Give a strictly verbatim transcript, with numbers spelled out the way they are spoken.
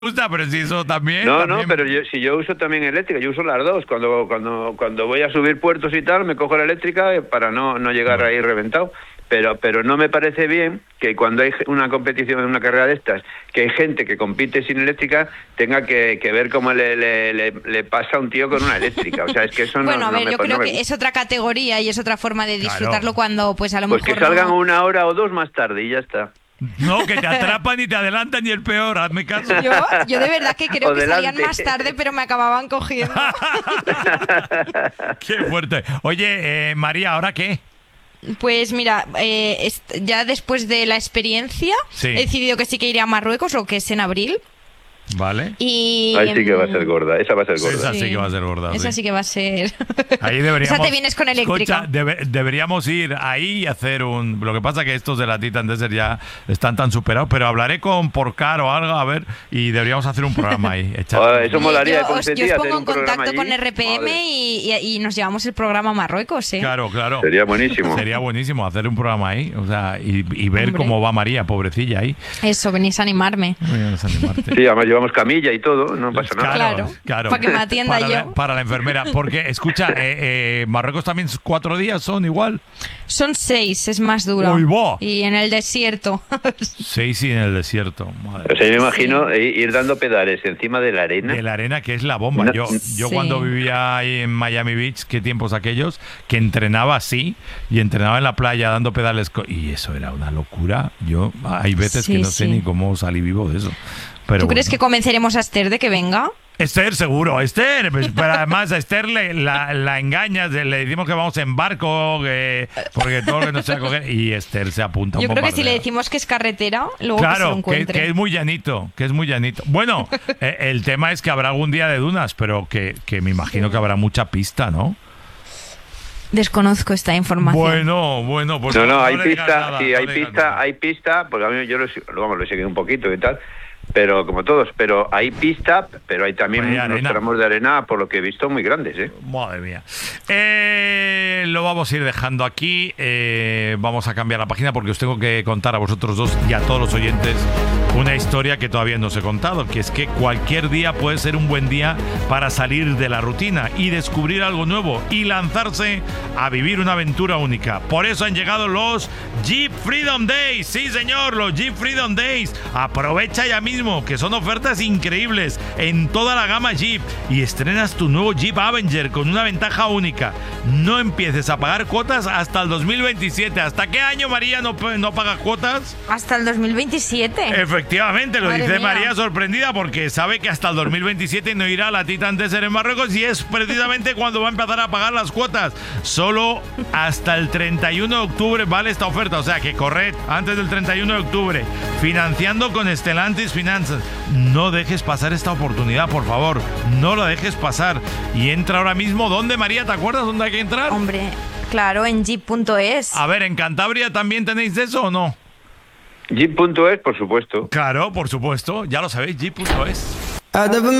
gusta, pero si eso también... No, también... no, pero yo, si yo uso también eléctrica, yo uso las dos. Cuando cuando cuando voy a subir puertos y tal, me cojo la eléctrica para no, no llegar bueno. ahí reventado. Pero pero no me parece bien que cuando hay una competición, una carrera de estas, que hay gente que compite sin eléctrica, tenga que, que ver cómo le, le, le, le pasa a un tío con una eléctrica. O sea, es que eso bueno, no... Bueno, a ver, no yo me, creo no que me... es otra categoría y es otra forma de disfrutarlo claro. cuando pues a lo pues mejor... Pues que salgan no... una hora o dos más tarde y ya está. No, que te atrapan y te adelantan y el peor, hazme caso. Yo, yo de verdad que creo o que delante. salían más tarde, pero me acababan cogiendo. Qué fuerte. Oye, eh, María, ¿ahora qué? Pues mira, eh, ya después de la experiencia sí. he decidido que sí que iré a Marruecos, lo que es en abril. Vale. Y ahí sí que va a ser gorda, esa va a ser gorda. Esa sí, sí que va a ser gorda. Esa sí, sí que va a ser. Ahí deberíamos. Esa te vienes con eléctrica. Escucha, debe, deberíamos ir ahí y hacer un. Lo que pasa que estos de la Titan Desert ya están tan superados, pero hablaré con Porcar o algo, a ver, y deberíamos hacer un programa ahí. Oh, eso molaría. Yo, os, yo os pongo en contacto con allí. R P M y, y, y nos llevamos el programa a Marruecos, ¿eh? Claro, claro. Sería buenísimo. Sería buenísimo hacer un programa ahí, o sea, y, y ver Hombre. cómo va María, pobrecilla ahí. Eso, venís a animarme. Venís a animarte. Sí, además llevamos camilla y todo. No pasa nada. Claro, claro. Para que me atienda para yo. La, para la enfermera. Porque, escucha, eh, eh, Marruecos también cuatro días son igual. Son seis, es más duro. Uy, bo. Y en el desierto. Seis y en el desierto. Madre. O sea, yo me imagino sí. ir dando pedales encima de la arena. De la arena, que es la bomba. No. Yo, yo sí. cuando vivía ahí en Miami Beach, qué tiempos aquellos, que entrenaba así y entrenaba en la playa dando pedales. Y eso era una locura. Yo, hay veces sí, que no sí. sé ni cómo salí vivo de eso. Pero ¿Tú crees bueno. que convenceremos a Esther de que venga? Esther, seguro, Esther, pero además a Esther le, la, la engañas, le decimos que vamos en barco, que, porque todo lo que nos va a coger, y Esther se apunta un Yo creo bombardeo. que si le decimos que es carretera, luego claro, que se lo encuentre. Que, que es muy llanito, que es muy llanito. Bueno, eh, el tema es que habrá algún día de dunas, pero que, que me imagino que habrá mucha pista, ¿no? Desconozco esta información. Bueno, bueno, pues no, no, no hay no pista, nada, sí, no hay pista, nada. hay pista, porque a mí yo lo, vamos, lo seguí un poquito y tal. Pero como todos, pero hay pista, pero hay también hay unos tramos de arena, por lo que he visto, muy grandes, ¿eh? Madre mía. Eh, lo vamos a ir dejando aquí. Eh, vamos a cambiar la página porque os tengo que contar a vosotros dos y a todos los oyentes una historia que todavía no os he contado, que es que cualquier día puede ser un buen día para salir de la rutina y descubrir algo nuevo y lanzarse a vivir una aventura única. Por eso han llegado los Jeep Freedom Days. Sí, señor, los Jeep Freedom Days. Aprovecha ya mismo, que son ofertas increíbles en toda la gama Jeep y estrenas tu nuevo Jeep Avenger con una ventaja única. No empieces a pagar cuotas hasta el dos mil veintisiete. ¿Hasta qué año, María, no, no pagas cuotas? Hasta el dos mil veintisiete. Efectivamente, lo Madre dice mía. María sorprendida porque sabe que hasta el dos mil veintisiete no irá a la Titan Desert en Marruecos y es precisamente cuando va a empezar a pagar las cuotas. Solo hasta el treinta y uno de octubre vale esta oferta, o sea que corred antes del treinta y uno de octubre, financiando con Stellantis Finanzas. No dejes pasar esta oportunidad, por favor, no la dejes pasar y entra ahora mismo. ¿Dónde, María? ¿Te acuerdas dónde hay que entrar? Hombre, claro, en jeep punto es. A ver, ¿en Cantabria también tenéis eso o no? Jeep punto es, por supuesto. Claro, por supuesto, ya lo sabéis, Jeep punto es.